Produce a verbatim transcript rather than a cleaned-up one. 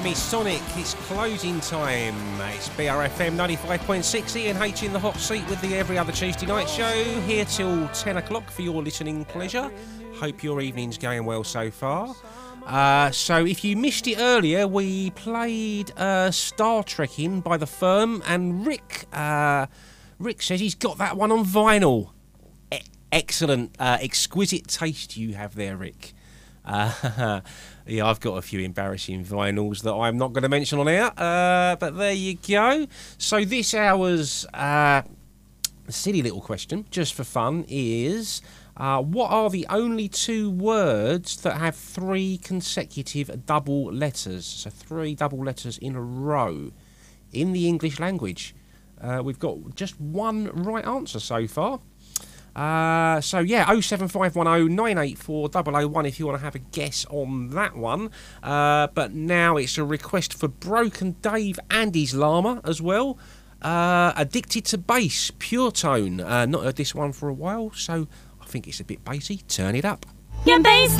Semisonic, it's closing time. It's B R F M ninety-five point six, Ian H in the hot seat with the Every Other Tuesday Night show, here till ten o'clock for your listening pleasure. Hope your evening's going well so far. Uh, so if you missed it earlier, we played uh, Star Trekking by The Firm, and Rick, uh, Rick says he's got that one on vinyl. E- excellent, uh, exquisite taste you have there, Rick. Uh, yeah, I've got a few embarrassing vinyls that I'm not going to mention on air, uh, but there you go. So this hour's uh, silly little question, just for fun, is uh, what are the only two words that have three consecutive double letters? So three double letters in a row in the English language. Uh, we've got just one right answer so far. Uh, so yeah, oh seven five one oh nine eight four double oh one if you want to have a guess on that one. Uh, but now it's a request for Broken Dave and his llama as well. Uh, Addicted to Bass, Pure Tone. Uh, not heard this one for a while, so I think it's a bit bassy. Turn it up. Your bass